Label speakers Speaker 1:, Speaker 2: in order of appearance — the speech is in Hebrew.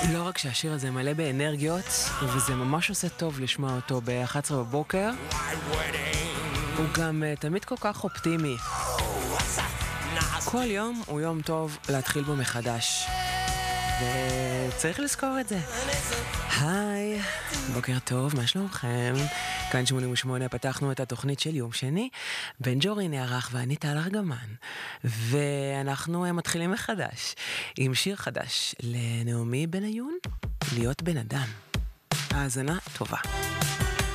Speaker 1: לא רק שהשיר הזה מלא באנרגיות, וזה ממש עושה טוב לשמוע אותו ב-11 בבוקר, הוא גם תמיד כל כך אופטימי. כל יום הוא יום טוב להתחיל בו מחדש, וצריך לזכור את זה. היי, בוקר טוב, מה שלומכם? כאן 88, פתחנו את התוכנית של יום שני, בן ג'ורי נערך ואני טל ארגמן, ואנחנו מתחילים מחדש עם שיר חדש לנעמי בניון, להיות בן אדם. האזנה טובה.